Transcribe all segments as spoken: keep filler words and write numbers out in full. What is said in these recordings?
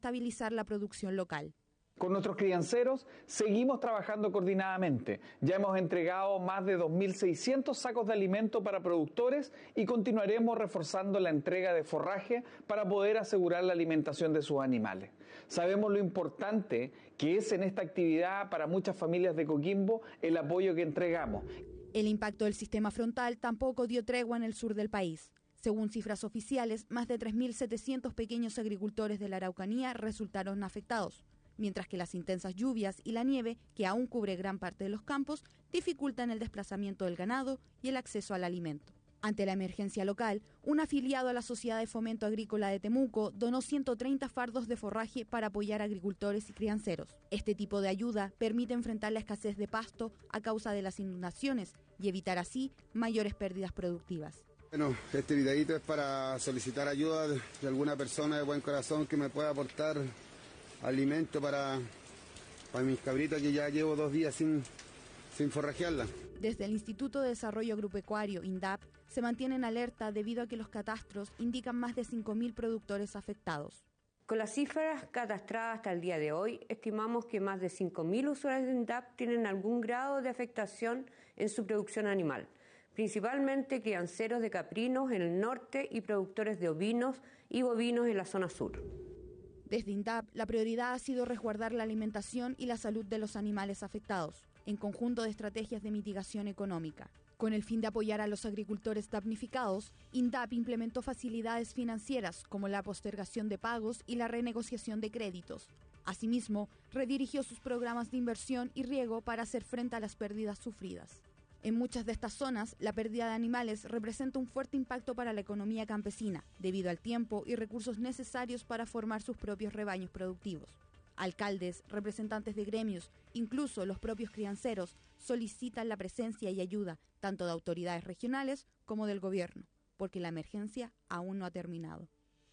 estabilizar la producción local. Con nuestros crianceros seguimos trabajando coordinadamente. Ya hemos entregado más de dos mil seiscientos sacos de alimento para productores y continuaremos reforzando la entrega de forraje para poder asegurar la alimentación de sus animales. Sabemos lo importante que es en esta actividad para muchas familias de Coquimbo el apoyo que entregamos. El impacto del sistema frontal tampoco dio tregua en el sur del país. Según cifras oficiales, más de tres mil setecientos pequeños agricultores de la Araucanía resultaron afectados, mientras que las intensas lluvias y la nieve, que aún cubre gran parte de los campos, dificultan el desplazamiento del ganado y el acceso al alimento. Ante la emergencia local, un afiliado a la Sociedad de Fomento Agrícola de Temuco donó ciento treinta fardos de forraje para apoyar a agricultores y crianceros. Este tipo de ayuda permite enfrentar la escasez de pasto a causa de las inundaciones y evitar así mayores pérdidas productivas. Bueno, este videíto es para solicitar ayuda de alguna persona de buen corazón que me pueda aportar alimento para, para mis cabritas, que ya llevo dos días sin, sin forrajearlas. Desde el Instituto de Desarrollo Agropecuario, INDAP, se mantienen alerta debido a que los catastros indican más de cinco mil productores afectados. Con las cifras catastradas hasta el día de hoy, estimamos que más de cinco mil usuarios de INDAP tienen algún grado de afectación en su producción animal, principalmente crianceros de caprinos en el norte y productores de ovinos y bovinos en la zona sur. Desde INDAP, la prioridad ha sido resguardar la alimentación y la salud de los animales afectados, en conjunto de estrategias de mitigación económica. Con el fin de apoyar a los agricultores damnificados, INDAP implementó facilidades financieras como la postergación de pagos y la renegociación de créditos. Asimismo, redirigió sus programas de inversión y riego para hacer frente a las pérdidas sufridas. En muchas de estas zonas, la pérdida de animales representa un fuerte impacto para la economía campesina, debido al tiempo y recursos necesarios para formar sus propios rebaños productivos. Alcaldes, representantes de gremios, incluso los propios crianceros, solicitan la presencia y ayuda tanto de autoridades regionales como del gobierno, porque la emergencia aún no ha terminado.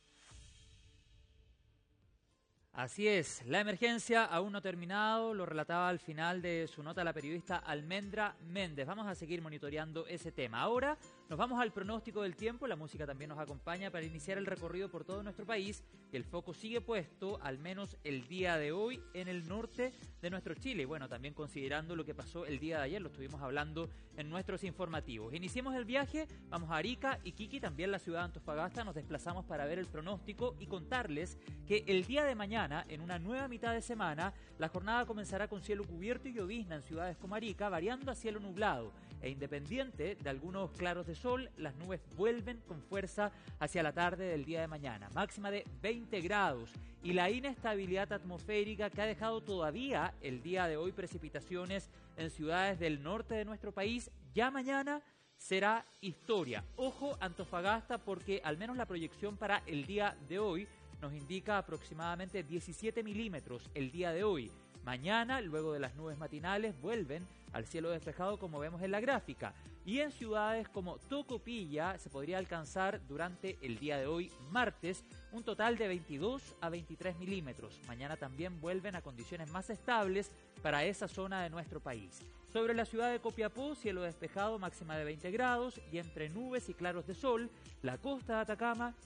Así es, la emergencia aún no ha terminado, lo relataba al final de su nota la periodista Almendra Méndez. Vamos a seguir monitoreando ese tema. Ahora nos vamos al pronóstico del tiempo, la música también nos acompaña para iniciar el recorrido por todo nuestro país. El foco sigue puesto, al menos el día de hoy, en el norte de nuestro Chile. Y bueno, también considerando lo que pasó el día de ayer, lo estuvimos hablando en nuestros informativos. Iniciemos el viaje, vamos a Arica, Iquique, también la ciudad de Antofagasta. Nos desplazamos para ver el pronóstico y contarles que el día de mañana, en una nueva mitad de semana, la jornada comenzará con cielo cubierto y llovizna en ciudades como Arica, variando a cielo nublado. E independiente de algunos claros de sol, las nubes vuelven con fuerza hacia la tarde del día de mañana. Máxima de veinte grados. Y la inestabilidad atmosférica que ha dejado todavía el día de hoy precipitaciones en ciudades del norte de nuestro país, ya mañana será historia. Ojo, Antofagasta, porque al menos la proyección para el día de hoy nos indica aproximadamente diecisiete milímetros el día de hoy. Mañana, luego de las nubes matinales, vuelven al cielo despejado como vemos en la gráfica. Y en ciudades como Tocopilla se podría alcanzar durante el día de hoy, martes, un total de veintidós a veintitrés milímetros. Mañana también vuelven a condiciones más estables para esa zona de nuestro país. Sobre la ciudad de Copiapó, cielo despejado, máxima de veinte grados, y entre nubes y claros de sol, la costa de Atacama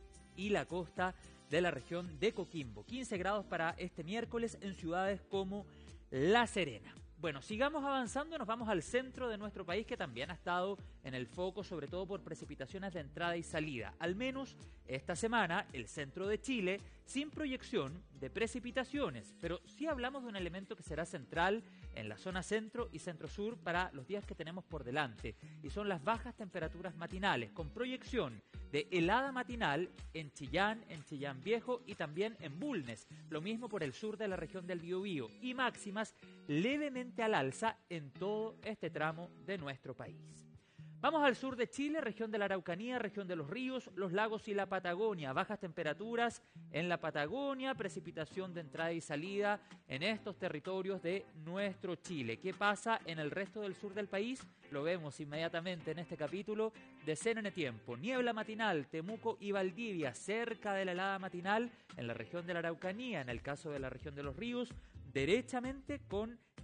y la costa de la región de Coquimbo. quince grados para este miércoles en ciudades como La Serena. Bueno, sigamos avanzando, nos vamos al centro de nuestro país, que también ha estado en el foco, sobre todo por precipitaciones de entrada y salida. Al menos esta semana, el centro de Chile, sin proyección de precipitaciones, pero sí hablamos de un elemento que será central en la zona centro y centro-sur para los días que tenemos por delante, y son las bajas temperaturas matinales, con proyección de helada matinal en Chillán, en Chillán Viejo y también en Bulnes, lo mismo por el sur de la región del Biobío, y máximas levemente al alza en todo este tramo de nuestro país. Vamos al sur de Chile, región de la Araucanía, región de los ríos, los lagos y la Patagonia. Bajas temperaturas en la Patagonia, precipitación de entrada y salida en estos territorios de nuestro Chile. ¿Qué pasa en el resto del sur del país? Lo vemos inmediatamente en este capítulo de C N N Tiempo. Niebla matinal, Temuco y Valdivia, cerca de la helada matinal en la región de la Araucanía, en el caso de la región de los ríos, derechamente con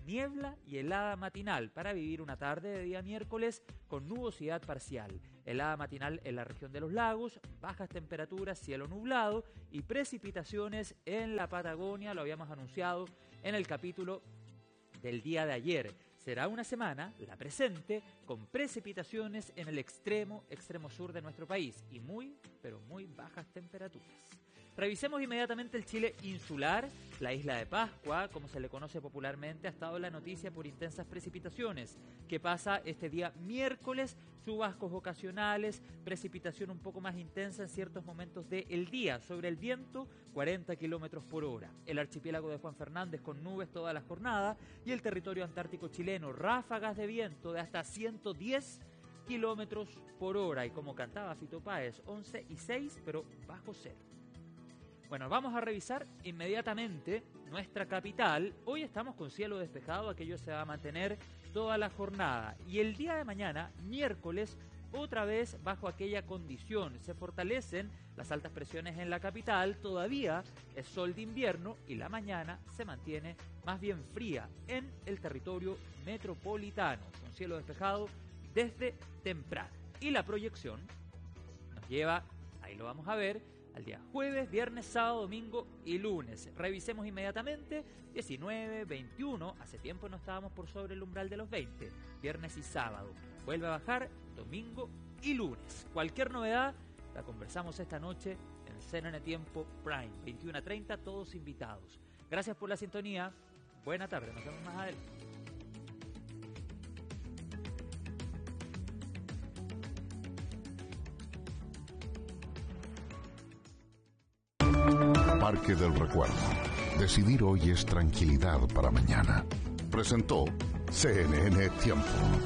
niebla y helada matinal para vivir una tarde de día miércoles con nubosidad parcial. Helada matinal en la región de los lagos, bajas temperaturas, cielo nublado y precipitaciones en la Patagonia, lo habíamos anunciado en el capítulo del día de ayer. Será una semana, la presente, con precipitaciones en el extremo, extremo sur de nuestro país y muy, pero muy bajas temperaturas. Revisemos inmediatamente el Chile insular. La isla de Pascua, como se le conoce popularmente, ha estado en la noticia por intensas precipitaciones. ¿Qué pasa este día miércoles? Chubascos ocasionales, precipitación un poco más intensa en ciertos momentos del día. Sobre el viento, cuarenta kilómetros por hora. El archipiélago de Juan Fernández con nubes toda la jornada y el territorio antártico chileno, ráfagas de viento de hasta ciento diez kilómetros por hora. Y como cantaba Fito Páez, once y seis, pero bajo cero. Bueno, vamos a revisar inmediatamente nuestra capital. Hoy estamos con cielo despejado, aquello se va a mantener toda la jornada. Y el día de mañana, miércoles, otra vez bajo aquella condición. Se fortalecen las altas presiones en la capital, todavía es sol de invierno y la mañana se mantiene más bien fría en el territorio metropolitano, con cielo despejado desde temprano. Y la proyección nos lleva, ahí lo vamos a ver, al día jueves, viernes, sábado, domingo y lunes. Revisemos inmediatamente, diecinueve, veintiuno, hace tiempo no estábamos por sobre el umbral de los veinte, viernes y sábado. Vuelve a bajar domingo y lunes. Cualquier novedad la conversamos esta noche en C N N Tiempo Prime, veintiuno a treinta, todos invitados. Gracias por la sintonía, buena tarde, nos vemos más adelante. Parque del Recuerdo. Decidir hoy es tranquilidad para mañana. Presentó C N N Tiempo.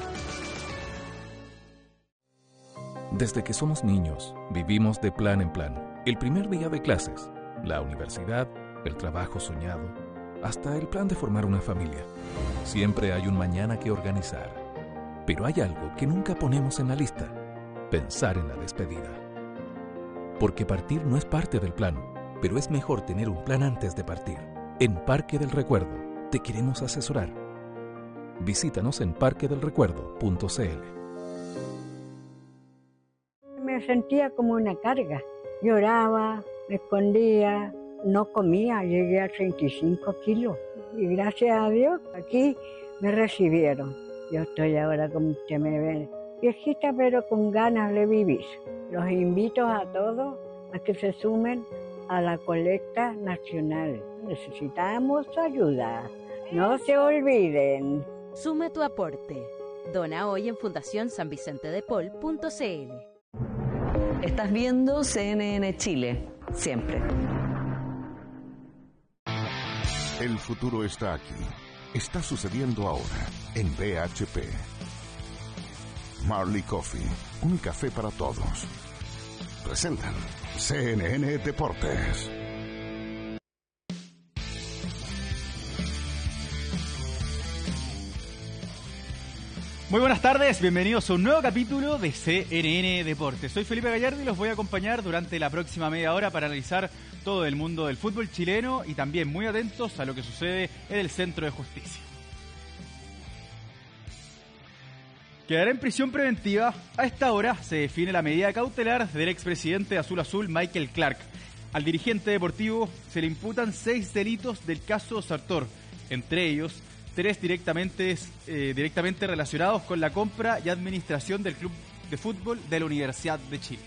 Desde que somos niños, vivimos de plan en plan. El primer día de clases, la universidad, el trabajo soñado, hasta el plan de formar una familia. Siempre hay un mañana que organizar. Pero hay algo que nunca ponemos en la lista: pensar en la despedida. Porque partir no es parte del plan, pero es mejor tener un plan antes de partir. En Parque del Recuerdo te queremos asesorar. Visítanos en parque del recuerdo punto c l. Me sentía como una carga. Lloraba, me escondía, no comía, llegué a treinta y cinco kilos. Y gracias a Dios, aquí me recibieron. Yo estoy ahora, como usted me ve, viejita, pero con ganas de vivir. Los invito a todos a que se sumen a la colecta nacional. Necesitamos ayuda. No se olviden. Sume tu aporte. Dona hoy en fundación san vicente de paul punto c l. Estás viendo C N N Chile, siempre. El futuro está aquí. Está sucediendo ahora en B H P. Marley Coffee, un café para todos. Presentan C N N Deportes. Muy buenas tardes, bienvenidos a un nuevo capítulo de C N N Deportes. Soy Felipe Gallardo y los voy a acompañar durante la próxima media hora para analizar todo el mundo del fútbol chileno y también muy atentos a lo que sucede en el Centro de Justicia. Quedará en prisión preventiva. A esta hora se define la medida cautelar del expresidente de Azul Azul, Michael Clark. Al dirigente deportivo se le imputan seis delitos del caso Sartor, entre ellos tres directamente, eh, directamente relacionados con la compra y administración del club de fútbol de la Universidad de Chile.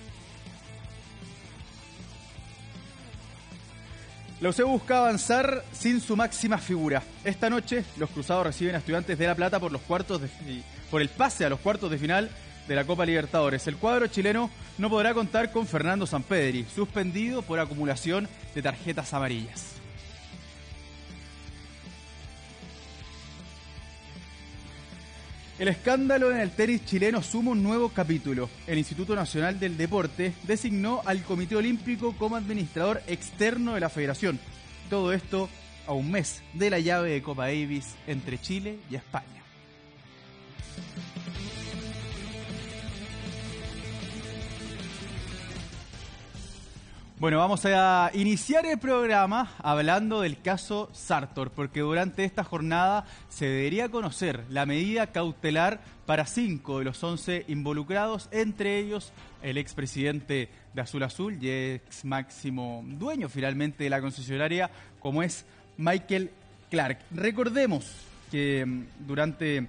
La U C E busca avanzar sin su máxima figura. Esta noche los cruzados reciben a Estudiantes de La Plata por los cuartos de, por el pase a los cuartos de final de la Copa Libertadores. El cuadro chileno no podrá contar con Fernando Sampedri, suspendido por acumulación de tarjetas amarillas. El escándalo en el tenis chileno suma un nuevo capítulo. El Instituto Nacional del Deporte designó al Comité Olímpico como administrador externo de la federación. Todo esto a un mes de la llave de Copa Davis entre Chile y España. Bueno, vamos a iniciar el programa hablando del caso Sartor, porque durante esta jornada se debería conocer la medida cautelar para cinco de los once involucrados, entre ellos el expresidente de Azul Azul y ex máximo dueño finalmente de la concesionaria, como es Michael Clark. Recordemos que durante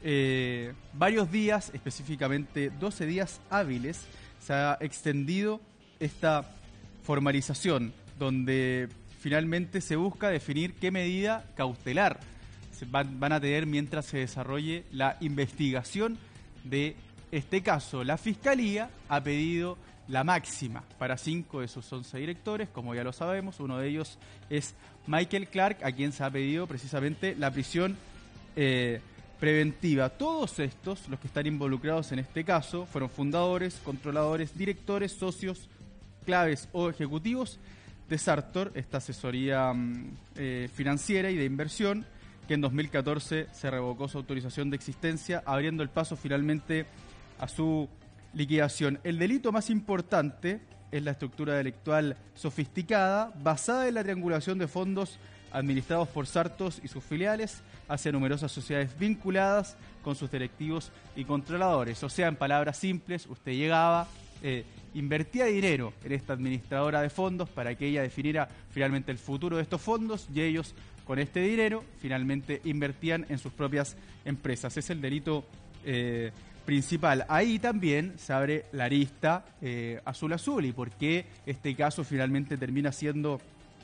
eh, varios días, específicamente doce días hábiles, se ha extendido esta formalización, donde finalmente se busca definir qué medida cautelar se van, van a tener mientras se desarrolle la investigación de este caso. La Fiscalía ha pedido la máxima para cinco de sus once directores, como ya lo sabemos. Uno de ellos es Michael Clark, a quien se ha pedido precisamente la prisión eh, preventiva. Todos estos, los que están involucrados en este caso, fueron fundadores, controladores, directores, socios, claves o ejecutivos de Sartor, esta asesoría eh, financiera y de inversión, que en dos mil catorce se revocó su autorización de existencia, abriendo el paso finalmente a su liquidación. El delito más importante es la estructura delictual sofisticada, basada en la triangulación de fondos administrados por Sartor y sus filiales hacia numerosas sociedades vinculadas con sus directivos y controladores. O sea, en palabras simples, usted llegaba, eh, invertía dinero en esta administradora de fondos para que ella definiera finalmente el futuro de estos fondos, y ellos con este dinero finalmente invertían en sus propias empresas. Es el delito eh, principal. Ahí también se abre la arista eh, Azul Azul, y por qué este caso finalmente termina siendo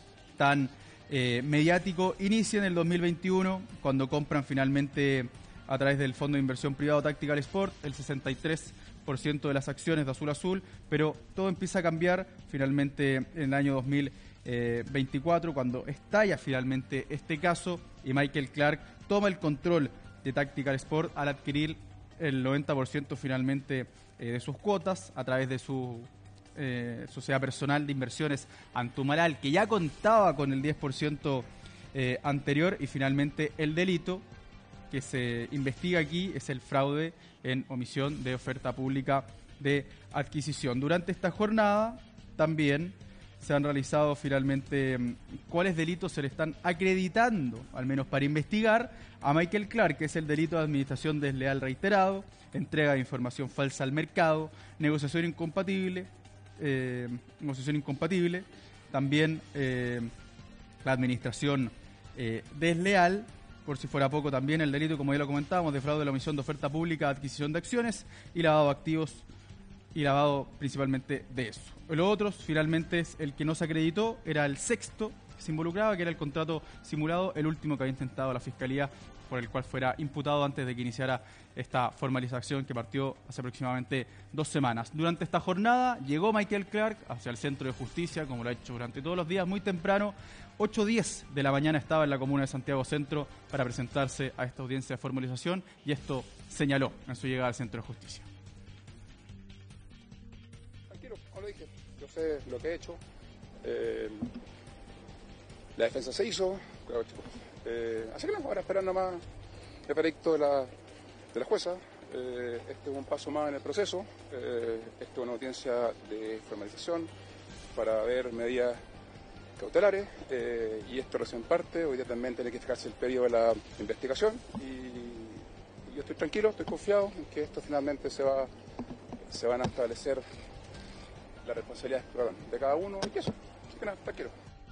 tan eh, mediático. Inicia en el dos mil veintiuno, cuando compran finalmente a través del Fondo de Inversión Privado Tactical Sport el sesenta y tres por ciento de las acciones de Azul Azul, pero todo empieza a cambiar finalmente en el año dos mil veinticuatro, cuando estalla finalmente este caso y Michael Clark toma el control de Tactical Sport al adquirir el noventa por ciento finalmente eh, de sus cuotas a través de su eh, sociedad personal de inversiones Antumalal, que ya contaba con el diez por ciento eh, anterior, y finalmente el delito que se investiga aquí es el fraude en omisión de oferta pública de adquisición. Durante esta jornada también se han realizado finalmente cuáles delitos se le están acreditando, al menos para investigar, a Michael Clark, que es el delito de administración desleal reiterado, entrega de información falsa al mercado, negociación incompatible, eh, negociación incompatible, también eh, la administración eh, desleal. Por si fuera poco, también el delito, como ya lo comentábamos, de fraude de la omisión de oferta pública, adquisición de acciones y lavado de activos, y lavado principalmente de eso. Los otros, finalmente, es el que no se acreditó, era el sexto que se involucraba, que era el contrato simulado, el último que había intentado la Fiscalía, por el cual fuera imputado antes de que iniciara esta formalización que partió hace aproximadamente dos semanas. Durante esta jornada llegó Michael Clark hacia el Centro de Justicia, como lo ha hecho durante todos los días, muy temprano. ocho diez de la mañana estaba en la comuna de Santiago Centro para presentarse a esta audiencia de formalización, y esto señaló en su llegada al Centro de Justicia. Tranquilo, como lo dije, yo sé lo que he hecho. Eh, la defensa se hizo, eh, así que no, ahora esperando más el veredicto de la, de la jueza. Eh, este es un paso más en el proceso. Eh, esto es una audiencia de formalización para ver medidas cautelares, eh, y esto recién parte. Hoy día también tiene que fijarse el periodo de la investigación, y, y yo estoy tranquilo, estoy confiado en que esto finalmente se va se van a establecer las responsabilidades de cada uno, y que eso, así que nada, tranquilo.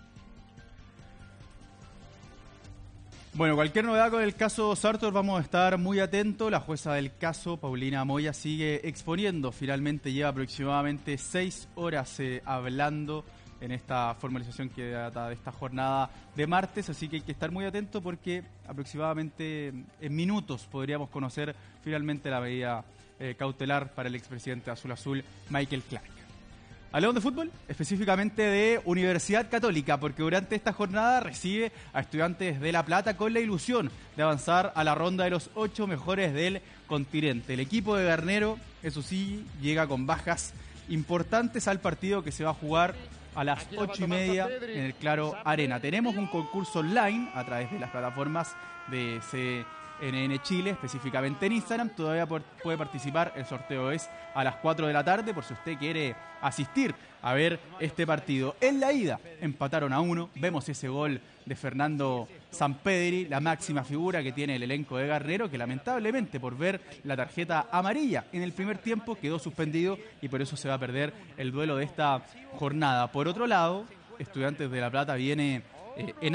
Bueno, cualquier novedad con el caso Sartor vamos a estar muy atentos. La jueza del caso, Paulina Moya, sigue exponiendo. Finalmente lleva aproximadamente seis horas eh, hablando en esta formalización que data de esta jornada de martes, así que hay que estar muy atento, porque aproximadamente en minutos podríamos conocer finalmente la medida eh, cautelar para el expresidente de Azul Azul, Michael Clark. Hablamos de fútbol, específicamente de Universidad Católica, porque durante esta jornada recibe a Estudiantes de La Plata con la ilusión de avanzar a la ronda de los ocho mejores del continente. El equipo de Garnero, eso sí, llega con bajas importantes al partido que se va a jugar a las ocho y media en el Claro Arena. Tenemos un concurso online a través de las plataformas de C N N Chile, específicamente en Instagram. Todavía puede participar, el sorteo es a las cuatro de la tarde por si usted quiere asistir a ver este partido. En la ida empataron a uno, vemos ese gol de Fernando Sampedri, la máxima figura que tiene el elenco de Garnero, que lamentablemente por ver la tarjeta amarilla en el primer tiempo quedó suspendido y por eso se va a perder el duelo de esta jornada. Por otro lado, Estudiantes de La Plata viene eh, en